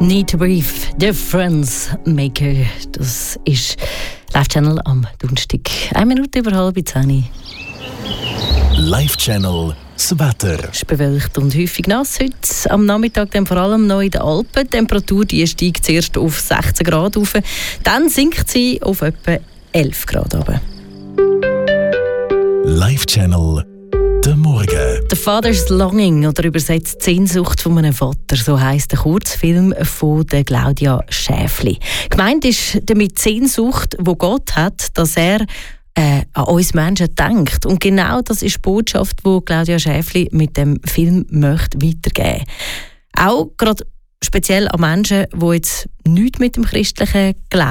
Need to Breathe, Difference Maker. Das ist Live Channel am Donnerstag. 1 Minute über 9:30. Live Channel, das Wetter. Es ist bewölkt und häufig nass heute. Am Nachmittag dann vor allem noch in den Alpen. Die Temperatur die steigt zuerst auf 16 Grad auf. Dann sinkt sie auf etwa 11 Grad runter. Live Channel, der Morgen. «The Father's Longing» oder übersetzt «Die Sehnsucht von einem Vater», so heisst der Kurzfilm von der Claudia Schäfli. Gemeint ist damit die Sehnsucht, die Gott hat, dass er an uns Menschen denkt. Und genau das ist die Botschaft, die Claudia Schäfli mit dem Film möchte weitergeben. Auch gerade speziell an Menschen, die jetzt nichts mit dem christlichen Glauben